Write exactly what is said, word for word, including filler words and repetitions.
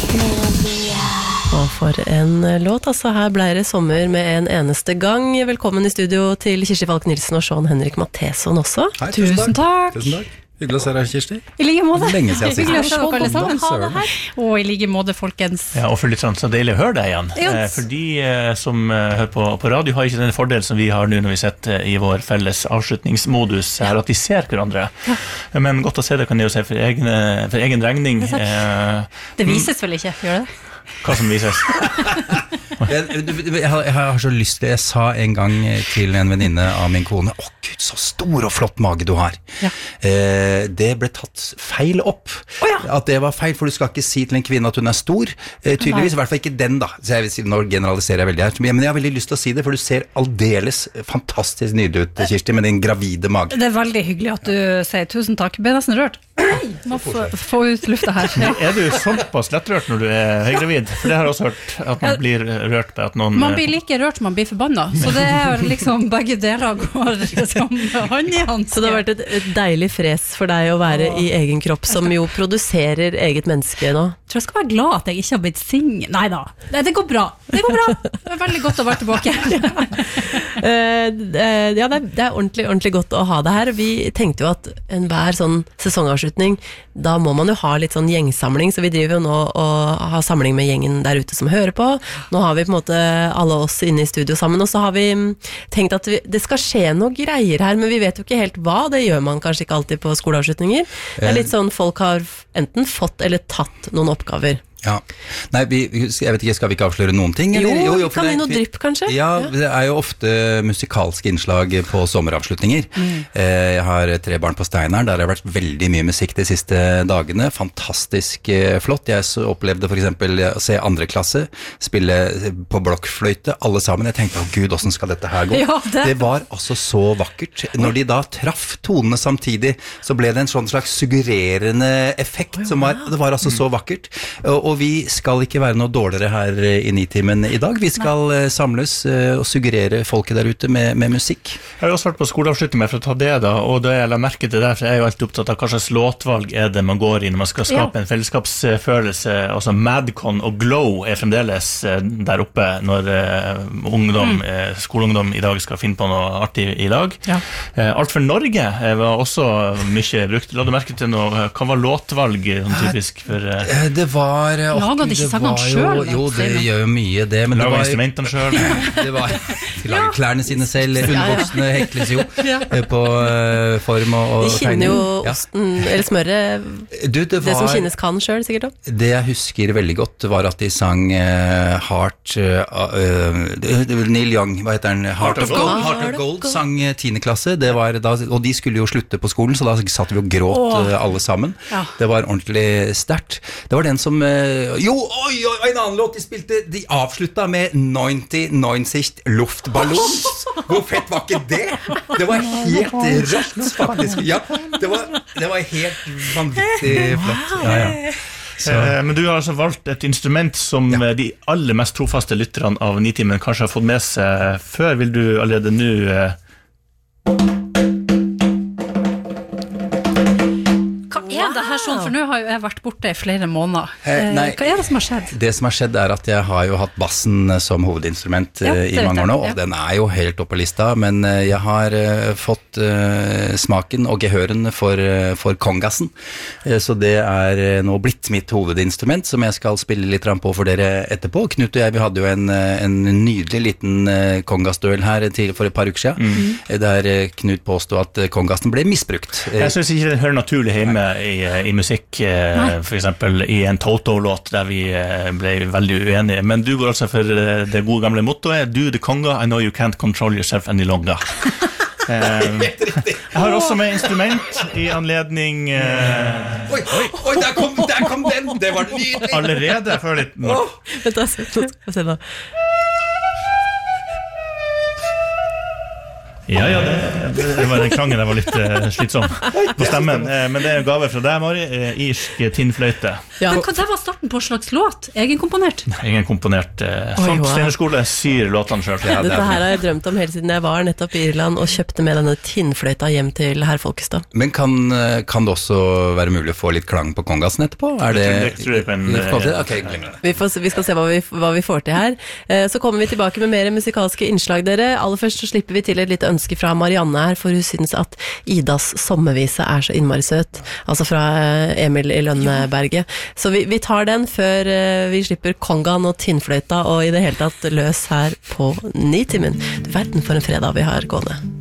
Og for en låt, altså her ble det sommer med en eneste gang. Velkommen i studio til Kirsti Falk Nilsen og Sean Henrik Matheson også. Hei, tusen takk. Tusen takk. Hyggelig å se deg, Kirsti. I like måte. Lenge siden sist. Hyggelig å se dere alle sammen. Ha det her. Og i like måte, folkens. Ja, og for litt sånn så deilig å høre deg igjen. Yes. Eh, for de eh, som eh, hører på, på radio har ikke den fordel som vi har nå når vi sitter i vår felles avslutningsmodus her, at de ser hverandre. Ja. Men godt å se det kan de jo se for egen, for egen regning. Det, eh, det vises vel ikke, gjør det? Hva som vises? jeg, jeg, har, jeg har så lyst til, jeg sa en gang til en venninne av min kone, å Gud, så stor og flott mage du har. Ja. Eh, det ble tatt feil opp. Oh, ja. At det var feil, for du skal ikke si til en kvinne at hun er stor. Eh, tydeligvis, i hvert fall ikke den da. Så jeg vil si, nå generaliserer jeg veldig her. Men jeg har veldig lyst til å si det, for du ser aldeles fantastisk nydelig ut, Kirsti, med din gravide mage. Det er veldig hyggelig at du sier tusen takk. Jeg ble nesten rørt. Hei, må få, få ut lufta her. Ja. Er du såpass lettrørt når du er høygravid? For det har jeg også hørt, at man blir rørt på at noen... Man blir like rørt man blir forbannet, så det er liksom begge deler går liksom hånd i hånd. Så det har vært et, et deilig fres for deg å være Åh. I egen kropp, som jo produserer eget menneske nå. Jeg tror jeg skal være glad at jeg ikke har blitt sing. Neida, det, det går bra. Det går bra. Det er veldig godt å være tilbake. uh, ja, det er, det er ordentlig, ordentlig godt å ha det her. Vi tenkte jo at enhver sånn sesongavslutning, da må man jo ha litt sånn gjengsamling, så vi driver jo nå og har samling med gjengen der ute som hører på. Nå har vi på en måte alle oss inne i studio sammen, og så har vi tenkt at vi, det skal skje noe greier her, men vi vet jo ikke helt hva. Det gjør man kanskje ikke alltid på skoleavslutninger. Det er litt sånn, folk har enten fått eller tatt noen oppgaver. Ja, nei, vi, jeg vet ikke, skal vi ikke avsløre noen ting? Jo, eller? jo, jo kan vi noe drypp kanskje? Ja, ja, det er jo ofte musikalske innslag på sommeravslutninger. Mm. Jeg har tre barn på Steinar, der har det vært veldig mye musikk de siste dagene. Fantastisk flott. Jeg så opplevde for eksempel å se andre klasse spille på blokkfløyte, alle sammen. Jeg tenkte, å Gud, hvordan skal dette her gå? Ja, det. det var altså så vakkert. Når de da traff tonene samtidig, så ble det en sånn slags suggererende effekt, som var, det var altså så vakkert. Og Og vi skal ikke være noe dårligere her i Nitimen i dag. Vi skal Nei. samles og suggerere folket der ute med, med musikk. Jeg har også vært på skoleavslutning med for å ta det da, og det jeg la merke til der, for jeg er jo alltid opptatt av hva slags låtvalg er det man går i når man skal skape ja. en fellesskapsfølelse. Altså Madcon og Glow er fremdeles der oppe når uh, ungdom, mm. uh, skoleungdom i dag skal finne på noe artig i dag. Ja. Uh, Alt for Norge var også mye brukt. La du merke til noe, hva var låtvalg sånn typisk for... Uh, det var Lager det ikke sangene selv? Jo, det gjør jo mye det, men Lager det var instrumentene selv. Det var, de lager klærne sine selv, undervoksne hekles jo på uh, form og, og de kjenner jo osten, ja. eller smøret, du, det, var, det som kjennes kan selv, sikkert også. Det jeg husker veldig godt var at de sang uh, Heart, uh, uh, Neil Young, hva heter den? Heart of Gold, Heart of Gold sang tiende klasse, det var da, og de skulle jo slutte på skolen, så da satt vi og gråt uh, alle sammen. Ja. Det var ordentlig sterkt. Det var den som uh, Jo, oi, oi, en annen låt de spilte, de avslutta med nittioneunzig luftballon. Hvor fett var ikke det? Det var helt rått, faktisk. Ja, det var, det var helt vanvittig flott. Ja, ja. Eh, men du har altså valgt et instrument som ja. de aller mest trofaste lytterne av Nitimen kanskje har fått med seg før. Vil du allerede nå... Eh det her sånn, for nå har jo jeg vært borte i flere måneder. Eh, nei, Hva er det som har skjedd? Det som har skjedd er at jeg har jo hatt bassen som hovedinstrument ja, i mange år nå, og ja. den er jo helt oppe på lista, men jeg har uh, fått uh, smaken og gehøren for, uh, for kongassen, uh, så det er uh, nå blitt mitt hovedinstrument, som jeg skal spille litt på for dere etterpå. Knut og jeg, vi hadde jo en, en nydelig liten uh, kongassduell her til, for et par uker siden, mm. der uh, Knut påstod at uh, kongassen ble misbrukt. Jeg synes ikke det hører naturlig hjemme i i musikk, for eksempel i en Toto-låt der vi ble veldig uenige, men du går altså for det gode gamle mottoet Do the conga, I know you can't control yourself any longer. Jeg har også med instrument i anledning uh... Oi, oi, der kom, der kom den, det var nydelig. Allerede før litt nå. Vent da, se nå. Ja, ja, det, det var den klangen der var litt uh, slitsom på stemmen. Uh, men det er en gave fra deg, Mari. Uh, irsk tinnfløyte. Ja. Men hva det var starten på slags låt? Egenkomponert? Egenkomponert. Uh, sånt wow. Steinerskole syr låtene selv. Ja, Dette her har jeg drømt om hele siden jeg var nettopp i Irland og kjøpte med denne tinnfløyta hjem til herr Folkestad. Men kan, kan det også være mulig å få litt klang på kongasen etterpå? Er det... Jeg tror jeg kan... Uh, okay, vi, får, vi skal se hva vi, hva vi får til her. Uh, så kommer vi tilbake med mer musikalske innslag, dere. Aller først så slipper vi til et litt ønske fra Marianne her, for hun synes at Idas sommervise er så innmari søt, altså fra Emil i Lønneberget. Så vi, vi tar den før vi slipper kongaen og tinnfløyta, og i det hele tatt løs her på Nitimen. Du verden for en fredag vi har gående.